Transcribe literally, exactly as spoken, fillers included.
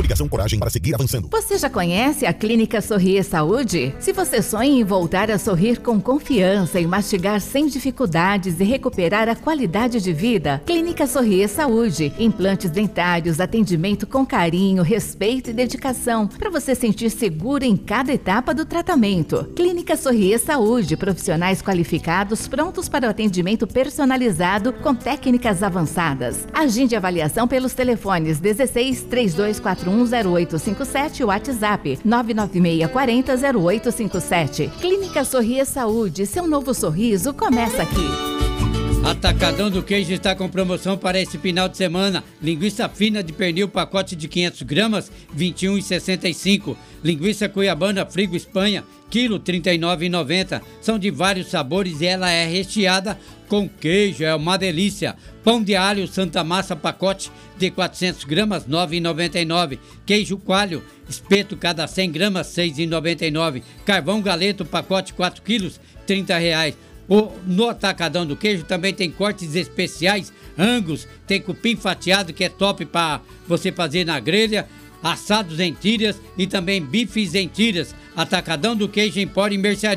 Coligação Coragem para seguir avançando. Você já conhece a Clínica Sorrir Saúde? Se você sonha em voltar a sorrir com confiança e mastigar sem dificuldades e recuperar a qualidade de vida, Clínica Sorrir Saúde. Implantes dentários, atendimento com carinho, respeito e dedicação, para você sentir seguro em cada etapa do tratamento. Clínica Sorrir Saúde, profissionais qualificados prontos para o atendimento personalizado com técnicas avançadas. Agende avaliação pelos telefones dezesseis, trinta e dois quarenta e um, zero oito cinco sete e WhatsApp nove nove seis quatro zero, zero oito cinco sete. Clínica Sorrir Saúde, seu novo sorriso começa aqui. Atacadão do Queijo está com promoção para esse final de semana. Linguiça fina de pernil, pacote de quinhentas gramas, vinte e um reais e sessenta e cinco centavos. Linguiça cuiabana Frigo Espanha, quilo trinta e nove reais e noventa centavos. São de vários sabores e ela é recheada com queijo, é uma delícia. Pão de alho Santa Massa, pacote de quatrocentas gramas, nove reais e noventa e nove centavos. Queijo coalho, espeto cada cem gramas, seis reais e noventa e nove centavos. Carvão galeto, pacote quatro quilos, trinta reais. O, no Atacadão do Queijo também tem cortes especiais, Angus, tem cupim fatiado que é top para você fazer na grelha, assados em tiras e também bifes em tiras. Atacadão do Queijo em Empório e Mercearia.